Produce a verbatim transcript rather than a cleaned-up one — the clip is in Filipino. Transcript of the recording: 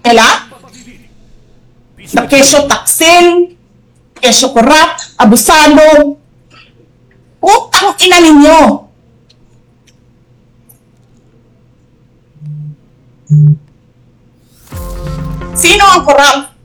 nila? Na kesyo taksil, kesyo korap, abusado. Putang ina ninyo! Sino ang korap?